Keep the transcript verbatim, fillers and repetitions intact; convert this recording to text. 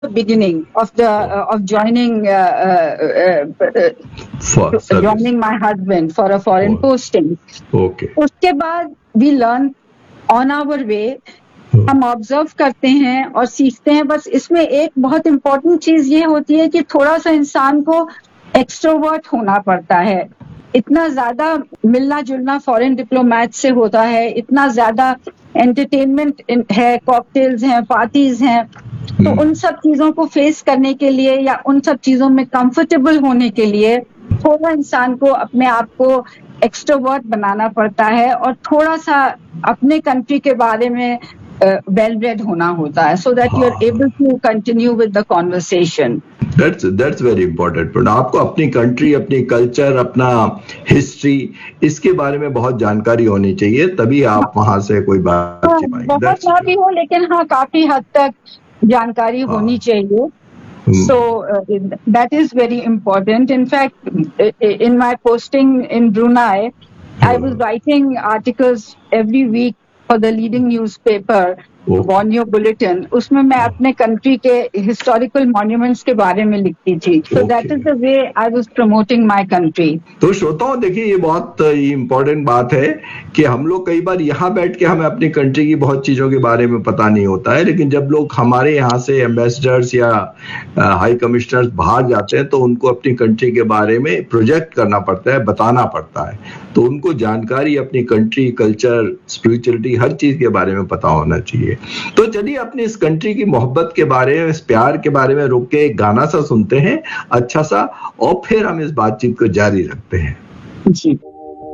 beginning of the uh, of joining uh, uh, uh, For service. joining my husband for a foreign Oh. posting. Okay. उसके बाद we learn on our way. Oh. हम observe करते हैं और सीखते हैं. बस इसमें एक बहुत इम्पोर्टेंट चीज ये होती है कि थोड़ा सा इंसान को एक्सट्रोवर्ट होना पड़ता है. इतना ज्यादा मिलना जुलना फॉरेन डिप्लोमैट से होता है, इतना ज्यादा एंटरटेनमेंट है, कॉकटेल्स हैं, पार्टीज हैं, तो उन सब चीजों को फेस करने के लिए या उन सब चीजों में कंफर्टेबल होने के लिए थोड़ा इंसान को अपने आप को एक्सट्रोवर्ट बनाना पड़ता है और थोड़ा सा अपने कंट्री के बारे में वेल रेड होना होता है, so that you are able to continue with the conversation. That's that's very important. but आपको अपनी कंट्री, अपनी कल्चर, अपना हिस्ट्री, इसके बारे में बहुत जानकारी होनी चाहिए, तभी आप वहां से कोई बात कर पाएंगे. बहुत That's ना भी हो, लेकिन हाँ काफी हद तक जानकारी होनी चाहिए. So uh, that is very important. In fact, in my posting in Brunei, I was writing articles every week for the leading newspaper, Oh. Borneo Bulletin. उसमें मैं अपने कंट्री के historical monuments के बारे में लिखती थी. So that Okay. is the way I was promoting my country. तो श्रोताओं देखिए, ये बहुत इम्पोर्टेंट बात है कि हम लोग कई बार यहाँ बैठ के हमें अपनी कंट्री की बहुत चीजों के बारे में पता नहीं होता है, लेकिन जब लोग हमारे यहाँ से एम्बेसडर्स या हाई कमिश्नर्स बाहर जाते हैं तो उनको अपनी कंट्री के बारे में प्रोजेक्ट करना पड़ता है, बताना पड़ता है, तो उनको जानकारी अपनी कंट्री, कल्चर, स्पिरिचुअलिटी, हर चीज के बारे में पता होना चाहिए. तो चलिए अपनी इस कंट्री की मोहब्बत के बारे में, इस प्यार के बारे में रुक के एक गाना सा सुनते हैं अच्छा सा, और फिर हम इस बातचीत को जारी रखते हैं. जी.